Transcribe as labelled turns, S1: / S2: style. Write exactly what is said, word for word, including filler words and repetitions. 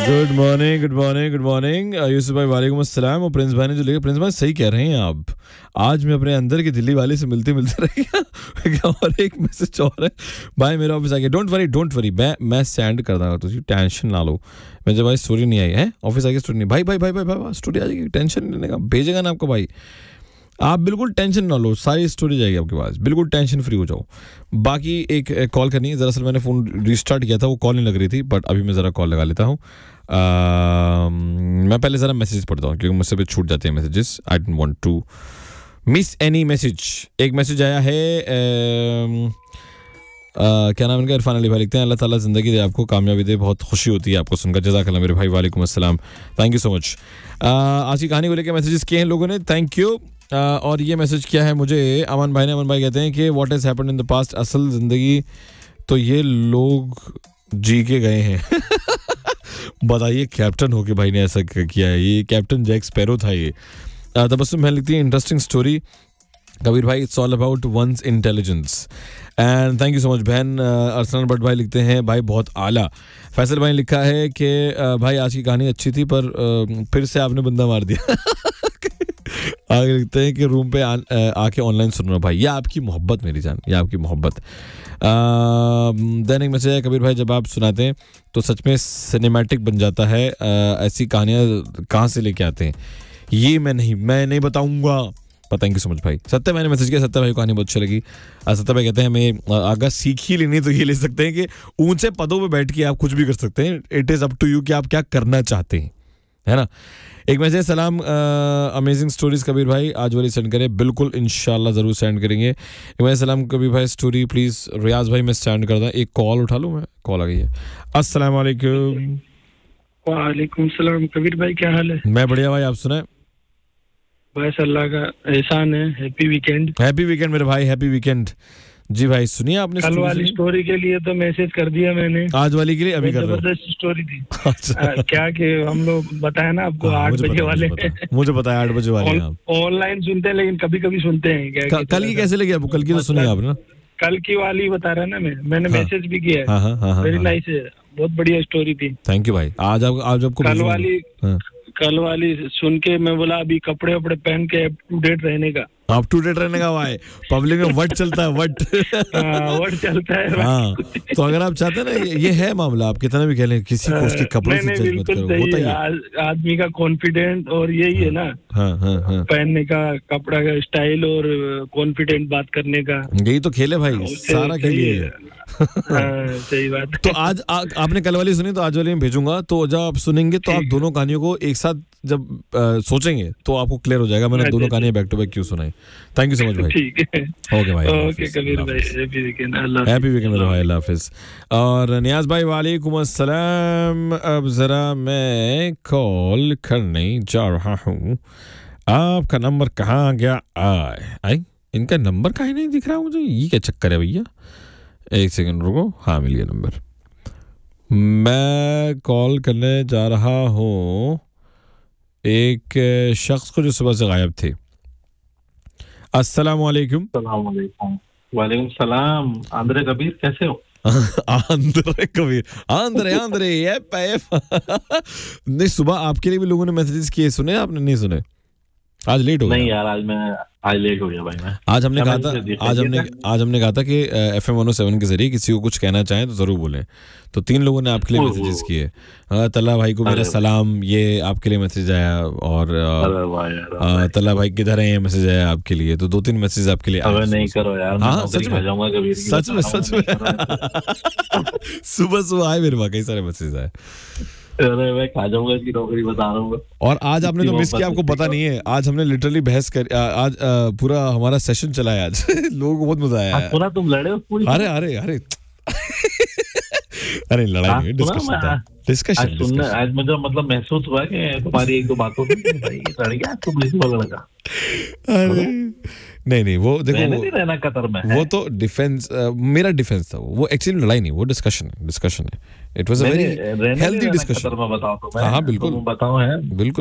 S1: Good morning good morning good morning Yusuf भाई वालेकुम अस्सलाम। और प्रिंस भाई ने जो लिखा, प्रिंस भाई सही कह रहे हैं आप, आज मैं अपने अंदर की दिल्ली वाले से मिलते मिलते रह गया। और एक मैसेज और है, भाई मेरे ऑफिस आ गया, डोंट वरी डोंट वरी मैं मैं सेंड कर दूंगा, तुझे टेंशन ना लो। मैं जब भाई स्टोरी नहीं आई है ऑफिस आके स्टोरी नहीं, भाई भाई भाई भाई भाई स्टोरी आ जाएगी, टेंशन नहीं लेने का, भेजेगा ना आपको भाई, आप बिल्कुल टेंशन ना लो, सारी स्टोरी जाएगी आपके पास, बिल्कुल टेंशन फ्री हो जाओ। बाकी एक, एक कॉल करनी है, दरअसल मैंने फ़ोन रिस्टार्ट किया था, वो कॉल नहीं लग रही थी, बट अभी मैं ज़रा कॉल लगा लेता हूँ। मैं पहले ज़रा मैसेज पढ़ता हूँ क्योंकि मुझसे भी छूट जाते हैं messages, I don't want to miss any message. एक मैसेज आया है, आ, आ, क्या नाम इनका, इरफान अली भाई लिखते हैं, अल्लाह ताला ज़िंदगी दे आपको, कामयाबी दे, बहुत खुशी होती है आपको सुनकर, जज़ाकल्लाह मेरे भाई, वालेकुम अस्सलाम, थैंक यू सो मच। आज की कहानी को लेकर मैसेजेस किए हैं लोगों ने, थैंक यू। Uh, और ये मैसेज किया है मुझे अमन भाई ने। अमन भाई कहते हैं कि what has happened in the past, असल ज़िंदगी तो ये लोग जी के गए हैं। बताइए कैप्टन होके भाई ने ऐसा किया है, ये कैप्टन जैक स्पैरो था ये। uh, तबस्सुम बहन लिखती है, इंटरेस्टिंग स्टोरी कबीर भाई, it's all about once intelligence, and thank you so much बहन। अरसलान भट्ट भाई लिखते हैं, भाई बहुत आला। फैसल भाई ने लिखा है कि भाई आज की कहानी अच्छी थी पर फिर से आपने बंदा मार दिया। आगे लिखते हैं कि रूम पे आ, आके ऑनलाइन सुन रहा भाई, ये आपकी मोहब्बत मेरी जान, ये आपकी मोहब्बत। दैनिक मैसेज है, कबीर भाई जब आप सुनाते हैं तो सच में सिनेमैटिक बन जाता है, आ, ऐसी कहानियाँ कहाँ से लेके आते हैं ये मैं नहीं मैं नहीं बताऊंगा। थैंक यू सो मच भाई। सत्य मैंने मैसेज किया, सत्य भाई को कहानी बहुत अच्छी लगी। सत्य भाई कहते हैं हमें अगर सीख ही लेनी तो ये ले सकते हैं कि ऊंचे पदों पे बैठ के आप कुछ भी कर सकते हैं, it is up to you कि आप क्या करना चाहते हैं, है ना। एक मैसेज, सलाम अमेजिंग स्टोरीज कबीर भाई, आज वाली सेंड करें, बिल्कुल इंशाल्लाह ज़रूर सेंड करेंगे। एक मैसेज, सलाम कबीर भाई स्टोरी प्लीज़, रियाज भाई मैं सेंड कर दूँ। एक कॉल उठा लूँ मैं, कॉल आ गई है। अस्सलाम वालेकुम।
S2: वालेकुम सलाम कबीर भाई, क्या हाल है?
S1: मैं बढ़िया भाई, आप सुनाए?
S2: बस अल्लाह का एहसान है। Happy weekend.
S1: हैप्पी वीकेंड मेरे भाई, हैप्पी वीकेंड। जी भाई सुनिए आपने
S2: कल वाली स्टोरी के लिए तो मैसेज कर दिया मैंने,
S1: आज वाली के लिए अभी कर रहा हूं।
S2: जबरदस्त स्टोरी थी। आ, क्या कि हम लोग बताया ना आपको आठ बजे वाले,
S1: मुझे पता है आठ बजे वाले
S2: ऑनलाइन सुनते हैं, लेकिन कभी कभी सुनते हैं क्या।
S1: क, कल की कैसे लगी आपको? कल की तो सुनी आपने?
S2: कल की वाली बता रहा ना मैं, मैंने मैसेज भी किया है, वेरी नाइस है, बहुत बढ़िया स्टोरी थी।
S1: थैंक यू भाई। आज आप आज आपको
S2: कल वाली कल वाली सुन के मैं बोला अभी कपड़े वपड़े पहन के अप टू डेट रहने का,
S1: अप टू डेट रहने का भाई, पब्लिक में वट चलता है, वट
S2: वट चलता है।
S1: हाँ, तो अगर आप चाहते हैं ना, ये है मामला, आप कितना भी कह लें, किसी को उसके कपड़ों से जज मत करो, होता ही है
S2: आदमी का कॉन्फिडेंट, और यही है ना,
S1: हाँ हाँ हाँ,
S2: पहनने का, कपड़ा का स्टाइल और कॉन्फिडेंट बात करने का,
S1: यही तो खेल है भाई, सारा खेल है।
S2: सही बात।
S1: तो आज आ, आपने कल वाली सुनी तो आज वाली में भेजूंगा, तो जब आप सुनेंगे तो आप दोनों कहानियों को एक साथ जब आ, सोचेंगे तो आपको क्लियर हो जाएगा मैंने दोनों कहानियां बैक टू बैक क्यों सुनाई। थैंक यू सो मच भाई।
S2: ठीक है,
S1: ओके भाई,
S2: ओके कबीर भाई, हैप्पी वीकेंड, अल्लाह
S1: हैप्पी वीकेंड मेरे भाई, अल्लाह हाफिज। और नियाज भाई वालेकुम अस्सलाम, अब जरा मैं कॉल करने जा रहा हूँ, आपका नंबर कहाँ गया? आए आई इनका नंबर कहीं नहीं दिख रहा मुझे, ये क्या चक्कर है भैया, एक सेकंड रुको, हाँ मिल गया नंबर। मैं कॉल करने जा रहा हूँ एक शख्स को जो सुबह से गायब थे। अस्सलाम वालेकुम।
S2: वालेकुम सलाम। आंद्रे कबीर कैसे हो?
S1: आंद्रे कबीर, आंद्रे आंद्रे ये नहीं, सुबह आपके लिए भी लोगों ने मैसेजेस किए, सुने आपने? नहीं सुने? आज लेट हो गया।
S2: नहीं यार, आज मैं आज लेट हो गया भाई। मैं आज
S1: हमने कहा था आज हमने आज हमने कहा था कि F M one O seven के जरिए किसी को कुछ कहना चाहें तो जरूर बोलें, तो तीन लोगों ने आपके लिए मैसेजेस किए। तल्ला भाई को मेरा सलाम, ये आपके लिए मैसेज आया, और तल्ला भाई किधर है, ये मैसेज आया आपके लिए, तो दो तीन मैसेज आपके लिए आए।
S2: नहीं करो यार,
S1: हाँ सच में सच में सच में सुबह सुबह आए मेरे पास कई सारे मैसेज आए।
S2: अरे मैं खा जाऊंगा इसकी नौकरी, बता रहा हूँ।
S1: और आज आपने तो मिस किया, आपको पता नहीं है, आज हमने लिटरली बहस कर, आज पूरा हमारा सेशन चला है आज। लोगों को बहुत मजा आया है।
S2: पूरा तुम लड़े हो पूरी?
S1: अरे अरे अरे अरे लड़ाई नहीं, डिस्कशन था, डिस्कशन
S2: सुनने आज मुझे मतलब महसूस हुआ कि तुम्हारी एक दो बातों से भाई लड़ गया तुम प्रिंसिपल लड़का।
S1: अरे नहीं नहीं, वो देखो वो,
S2: रहना कतर में
S1: वो तो डिफेंस, मेरा डिफेंस था, वो एक्चुअली लड़ाई नहीं, वो डिस्कशन है, डिस्कशन है। It was a very healthy discussion.
S2: बताओ तो मैं,
S1: हाँ बिल्कुल
S2: बताओ है
S1: बिल्कुल।